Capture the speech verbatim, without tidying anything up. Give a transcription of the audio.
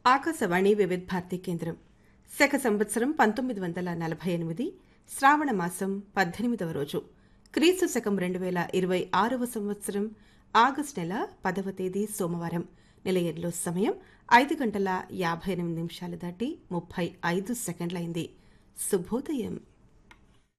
ఆకాశవాణి వివిధ భారతి కేంద్రం శక సంవత్సరం పంతొమ్మిది వందల నలభై ఎనిమిది శ్రావణ మాసం పద్దెనిమిదవ రోజు క్రీస్తు శకం రెండు వేల ఇరవై ఆరవ సంవత్సరం ఆగస్టు నెల పదవ తేదీ సోమవారం. నిలయంలో సమయం ఐదు గంటల యాభై ఎనిమిది నిమిషాలు దాటి ముప్పై ఐదు సెకండ్లైంది. శుభోదయం.